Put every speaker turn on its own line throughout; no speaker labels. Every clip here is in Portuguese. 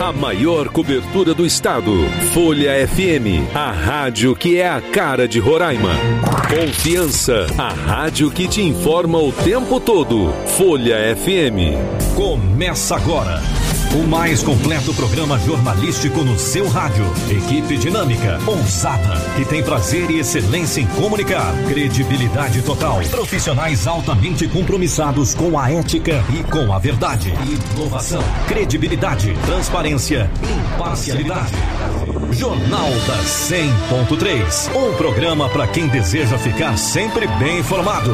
A maior cobertura do estado. Folha FM, a rádio que é a cara de Roraima. Confiança, a rádio que te informa o tempo todo. Folha FM.
Começa agora o mais completo programa jornalístico no seu rádio. Equipe dinâmica, ousada, que tem prazer e excelência em comunicar. Credibilidade total. Profissionais altamente compromissados com a ética e com a verdade. Inovação, credibilidade, transparência, imparcialidade. Jornal da 100.3. Um programa para quem deseja ficar sempre bem informado.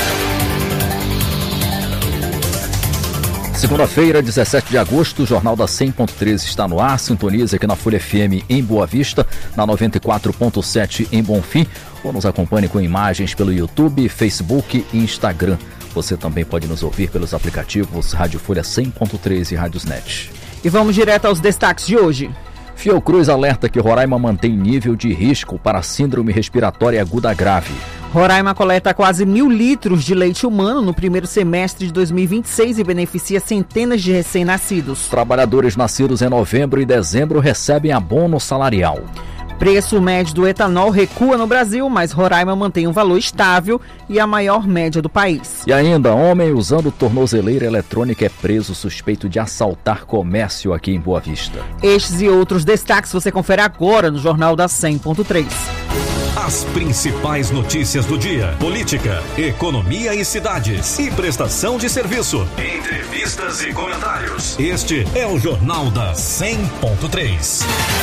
Segunda-feira, 17 de agosto, o Jornal da 100.3 está no ar. Sintonize aqui na Folha FM em Boa Vista, na 94.7 em Bonfim, ou nos acompanhe com imagens pelo YouTube, Facebook e Instagram. Você também pode nos ouvir pelos aplicativos Rádio Folha 100.3 e Rádiosnet.
E vamos direto aos destaques de hoje.
Fiocruz alerta que Roraima mantém nível de risco para síndrome respiratória aguda grave.
Roraima coleta quase 1.000 litros de leite humano no primeiro semestre de 2026 e beneficia centenas de recém-nascidos.
Trabalhadores nascidos em novembro e dezembro recebem abono salarial.
Preço médio do etanol recua no Brasil, mas Roraima mantém um valor estável e a maior média do país.
E ainda, homem usando tornozeleira eletrônica é preso suspeito de assaltar comércio aqui em Boa Vista.
Estes e outros destaques você confere agora no Jornal da 100.3.
As principais notícias do dia: política, economia e cidades, e prestação de serviço, entrevistas e comentários. Este é o Jornal da 100.3.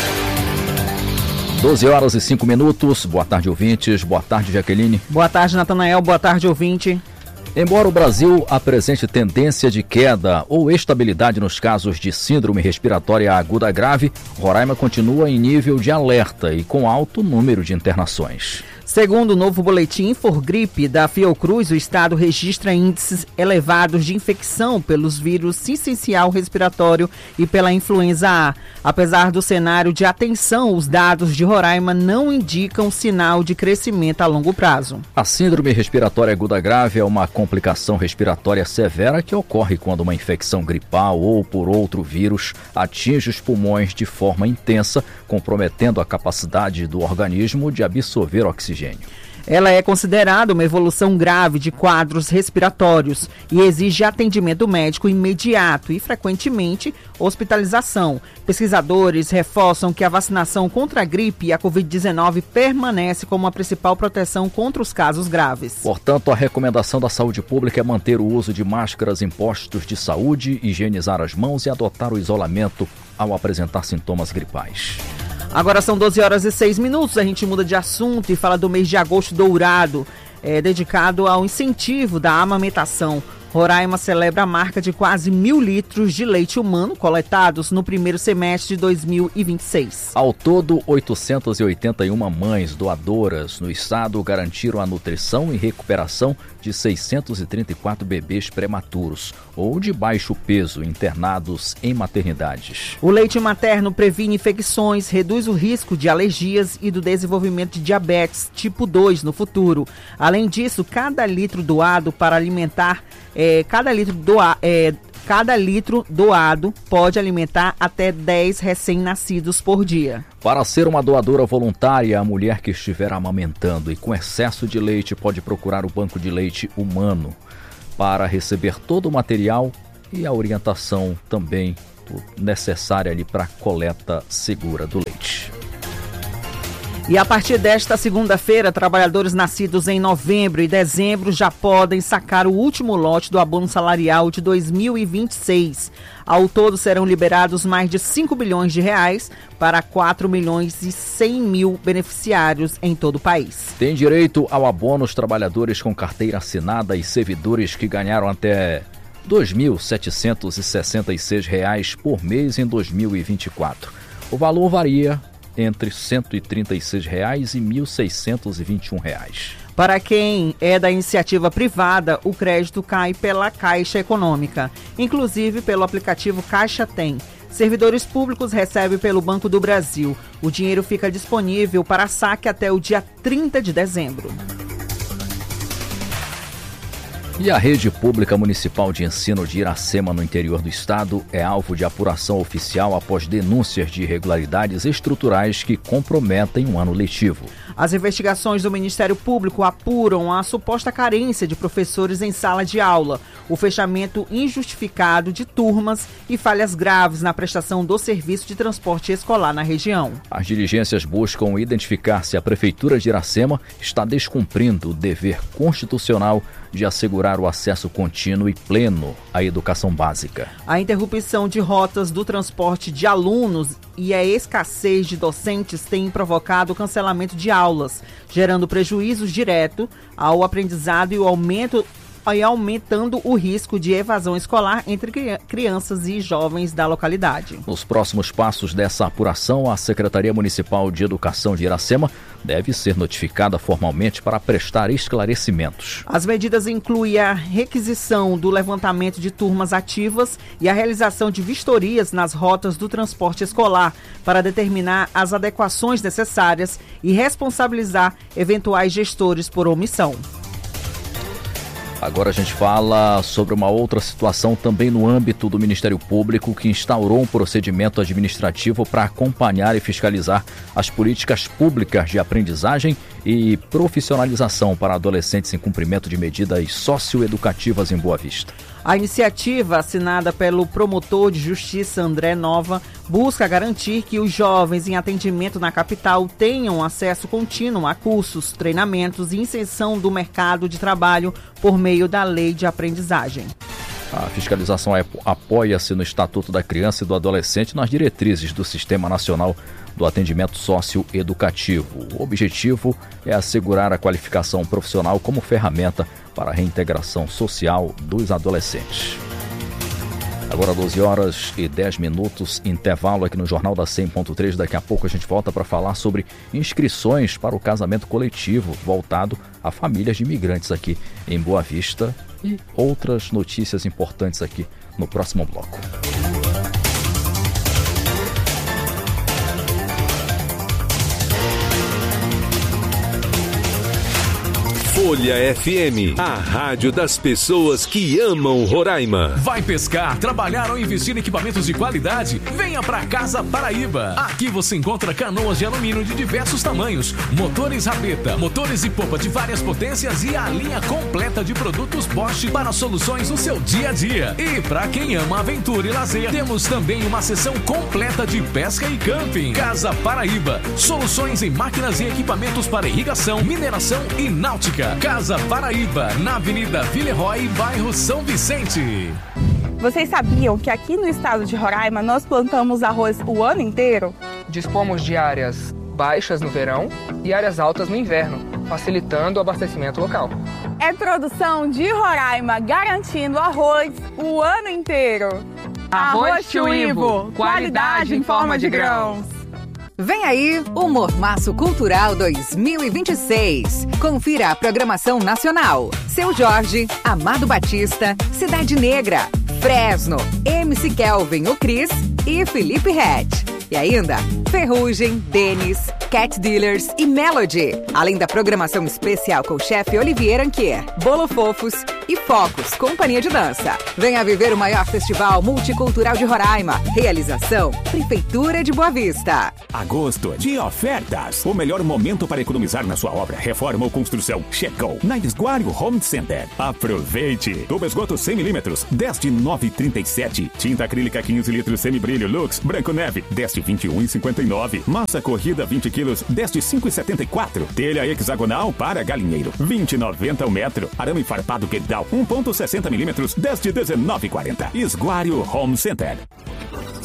12 horas e 5 minutos. Boa tarde, ouvintes. Boa tarde, Jaqueline.
Boa tarde, Natanael. Boa tarde, ouvinte.
Embora o Brasil apresente tendência de queda ou estabilidade nos casos de síndrome respiratória aguda grave, Roraima continua em nível de alerta e com alto número de internações.
Segundo o novo boletim Infor-Gripe da Fiocruz, o estado registra índices elevados de infecção pelos vírus sincicial respiratório e pela influenza A. Apesar do cenário de atenção, os dados de Roraima não indicam sinal de crescimento a longo prazo.
A síndrome respiratória aguda grave é uma complicação respiratória severa que ocorre quando uma infecção gripal ou por outro vírus atinge os pulmões de forma intensa, comprometendo a capacidade do organismo de absorver oxigênio.
Ela é considerada uma evolução grave de quadros respiratórios e exige atendimento médico imediato e, frequentemente, hospitalização. Pesquisadores reforçam que a vacinação contra a gripe e a Covid-19 permanece como a principal proteção contra os casos graves.
Portanto, a recomendação da saúde pública é manter o uso de máscaras em postos de saúde, higienizar as mãos e adotar o isolamento ao apresentar sintomas gripais.
Agora são 12 horas e 6 minutos, a gente muda de assunto e fala do mês de agosto dourado, dedicado ao incentivo da amamentação. Roraima celebra a marca de quase 1.000 litros de leite humano coletados no primeiro semestre de 2026.
Ao todo, 881 mães doadoras no estado garantiram a nutrição e recuperação de 634 bebês prematuros ou de baixo peso internados em maternidades.
O leite materno previne infecções, reduz o risco de alergias e do desenvolvimento de diabetes tipo 2 no futuro. Além disso, cada litro doado para alimentar Cada litro doado pode alimentar até 10 recém-nascidos por dia.
Para ser uma doadora voluntária, a mulher que estiver amamentando e com excesso de leite pode procurar o banco de leite humano para receber todo o material e a orientação também necessária ali para a coleta segura do leite.
E a partir desta segunda-feira, trabalhadores nascidos em novembro e dezembro já podem sacar o último lote do abono salarial de 2026. Ao todo serão liberados mais de 5 bilhões de reais para 4 milhões e 100 mil beneficiários em todo o país.
Tem direito ao abono os trabalhadores com carteira assinada e servidores que ganharam até R$ 2.766 por mês em 2024. O valor varia entre R$ 136 e R$ 1.621.
Para quem é da iniciativa privada, o crédito cai pela Caixa Econômica, inclusive pelo aplicativo Caixa Tem. Servidores públicos recebem pelo Banco do Brasil. O dinheiro fica disponível para saque até o dia 30 de dezembro.
E a rede pública municipal de ensino de Iracema, no interior do estado, é alvo de apuração oficial após denúncias de irregularidades estruturais que comprometem um ano letivo.
As investigações do Ministério Público apuram a suposta carência de professores em sala de aula, o fechamento injustificado de turmas e falhas graves na prestação do serviço de transporte escolar na região.
As diligências buscam identificar se a Prefeitura de Iracema está descumprindo o dever constitucional de assegurar o acesso contínuo e pleno à educação básica.
A interrupção de rotas do transporte de alunos e a escassez de docentes têm provocado o cancelamento de aulas, gerando prejuízos diretos ao aprendizado e aumentando o risco de evasão escolar entre crianças e jovens da localidade.
Nos próximos passos dessa apuração, a Secretaria Municipal de Educação de Iracema deve ser notificada formalmente para prestar esclarecimentos.
As medidas incluem a requisição do levantamento de turmas ativas e a realização de vistorias nas rotas do transporte escolar para determinar as adequações necessárias e responsabilizar eventuais gestores por omissão.
Agora a gente fala sobre uma outra situação também no âmbito do Ministério Público, que instaurou um procedimento administrativo para acompanhar e fiscalizar as políticas públicas de aprendizagem e profissionalização para adolescentes em cumprimento de medidas socioeducativas em Boa Vista.
A iniciativa, assinada pelo promotor de justiça André Nova, busca garantir que os jovens em atendimento na capital tenham acesso contínuo a cursos, treinamentos e inserção do mercado de trabalho por meio da lei de aprendizagem.
A fiscalização apoia-se no Estatuto da Criança e do Adolescente nas diretrizes do Sistema Nacional do Atendimento Socioeducativo. O objetivo é assegurar a qualificação profissional como ferramenta para a reintegração social dos adolescentes. Agora 12h10, intervalo aqui no Jornal da 100.3. Daqui a pouco a gente volta para falar sobre inscrições para o casamento coletivo voltado a famílias de imigrantes aqui em Boa Vista e outras notícias importantes aqui no próximo bloco.
Folha FM, a rádio das pessoas que amam Roraima.
Vai pescar, trabalhar ou investir em equipamentos de qualidade? Venha pra Casa Paraíba. Aqui você encontra canoas de alumínio de diversos tamanhos, motores rabeta, motores e popa de várias potências e a linha completa de produtos Bosch para soluções no seu dia a dia. E pra quem ama aventura e lazer, temos também uma seção completa de pesca e camping. Casa Paraíba, soluções em máquinas e equipamentos para irrigação, mineração e náutica. Casa Paraíba, na Avenida Villeroy, bairro São Vicente.
Vocês sabiam que aqui no estado de Roraima nós plantamos arroz o ano inteiro?
Dispomos de áreas baixas no verão e áreas altas no inverno, facilitando o abastecimento local.
É produção de Roraima, garantindo arroz o ano inteiro.
Arroz Tio Ivo, qualidade em forma de grãos.
Vem aí o Mormaço Cultural 2026. Confira a programação nacional. Seu Jorge, Amado Batista, Cidade Negra, Fresno, MC Kelvin, o Cris e Felipe Ret. E ainda, Ferrugem, Denis, Cat Dealers e Melody. Além da programação especial com o chefe Olivier Anquier, Bolo Fofos e Focus, companhia de dança. Venha viver o maior festival multicultural de Roraima. Realização, Prefeitura de Boa Vista.
Agosto de ofertas. O melhor momento para economizar na sua obra, reforma ou construção. Chegou na Esguário Home Center. Aproveite. Tubo esgoto 100mm, 10 de 9,37. Tinta acrílica 15 litros semibrilho Lux, branco neve, 10 de 21,59. Massa corrida 20 quilos, 10 de 5,74. Telha hexagonal para galinheiro, 20,90 o metro. Arame farpado Guedal, 1,60mm, 10 de 19,40. Esguário Home Center.